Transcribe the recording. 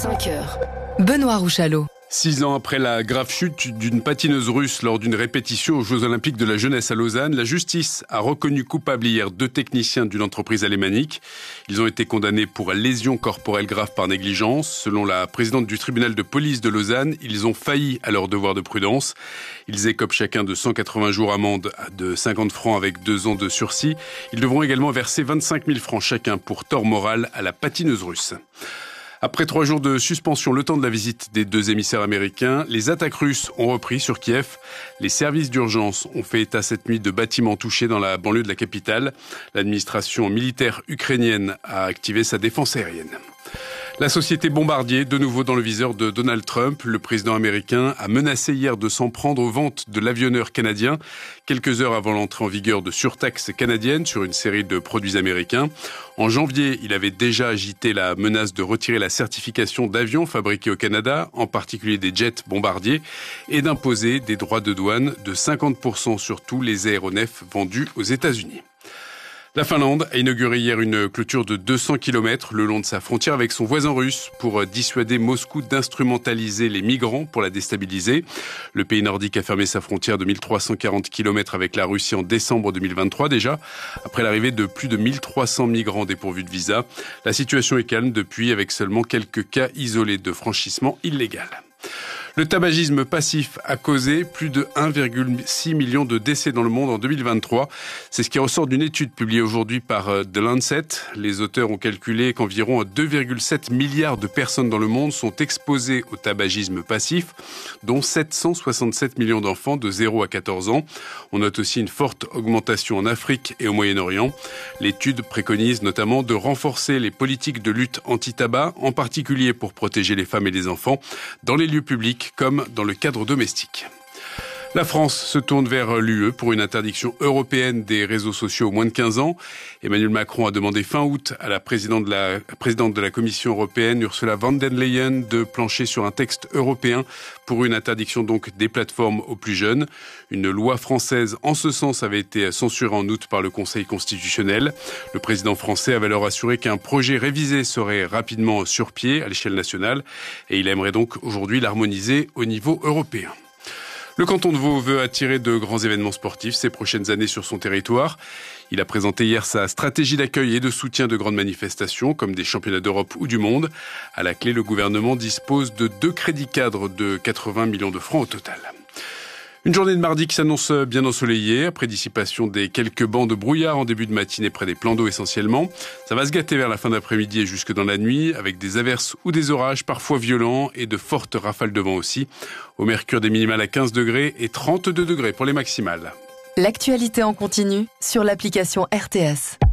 5 heures. Benoît Rouchalot. 6 ans après la grave chute d'une patineuse russe lors d'une répétition aux Jeux Olympiques de la jeunesse à Lausanne, la justice a reconnu coupable hier 2 techniciens d'une entreprise alémanique. Ils ont été condamnés pour lésion corporelle grave par négligence. Selon la présidente du tribunal de police de Lausanne, ils ont failli à leur devoir de prudence. Ils écopent chacun de 180 jours amende de 50 francs avec 2 ans de sursis. Ils devront également verser 25 000 francs chacun pour tort moral à la patineuse russe. Après 3 jours de suspension, le temps de la visite des 2 émissaires américains, les attaques russes ont repris sur Kiev. Les services d'urgence ont fait état cette nuit de bâtiments touchés dans la banlieue de la capitale. L'administration militaire ukrainienne a activé sa défense aérienne. La société Bombardier, de nouveau dans le viseur de Donald Trump. Le président américain a menacé hier de s'en prendre aux ventes de l'avionneur canadien, quelques heures avant l'entrée en vigueur de surtaxes canadiennes sur une série de produits américains. En janvier, il avait déjà agité la menace de retirer la certification d'avions fabriqués au Canada, en particulier des jets Bombardier, et d'imposer des droits de douane de 50% sur tous les aéronefs vendus aux États-Unis. La Finlande a inauguré hier une clôture de 200 km le long de sa frontière avec son voisin russe pour dissuader Moscou d'instrumentaliser les migrants pour la déstabiliser. Le pays nordique a fermé sa frontière de 1340 km avec la Russie en décembre 2023 déjà, après l'arrivée de plus de 1300 migrants dépourvus de visa. La situation est calme depuis avec seulement quelques cas isolés de franchissement illégal. Le tabagisme passif a causé plus de 1,6 million de décès dans le monde en 2023. C'est ce qui ressort d'une étude publiée aujourd'hui par The Lancet. Les auteurs ont calculé qu'environ 2,7 milliards de personnes dans le monde sont exposées au tabagisme passif, dont 767 millions d'enfants de 0 à 14 ans. On note aussi une forte augmentation en Afrique et au Moyen-Orient. L'étude préconise notamment de renforcer les politiques de lutte anti-tabac, en particulier pour protéger les femmes et les enfants, dans les lieux publics comme dans le cadre domestique. La France se tourne vers l'UE pour une interdiction européenne des réseaux sociaux aux moins de 15 ans. Emmanuel Macron a demandé fin août à la présidente de la Commission européenne, Ursula von der Leyen, de plancher sur un texte européen pour une interdiction donc des plateformes aux plus jeunes. Une loi française en ce sens avait été censurée en août par le Conseil constitutionnel. Le président français avait alors assuré qu'un projet révisé serait rapidement sur pied à l'échelle nationale et il aimerait donc aujourd'hui l'harmoniser au niveau européen. Le canton de Vaud veut attirer de grands événements sportifs ces prochaines années sur son territoire. Il a présenté hier sa stratégie d'accueil et de soutien de grandes manifestations comme des championnats d'Europe ou du monde. À la clé, le gouvernement dispose de 2 crédits cadres de 80 millions de francs au total. Une journée de mardi qui s'annonce bien ensoleillée, après dissipation des quelques bancs de brouillard en début de matinée près des plans d'eau essentiellement. Ça va se gâter vers la fin d'après-midi et jusque dans la nuit, avec des averses ou des orages parfois violents et de fortes rafales de vent aussi. Au mercure des minimales à 15 degrés et 32 degrés pour les maximales. L'actualité en continu sur l'application RTS.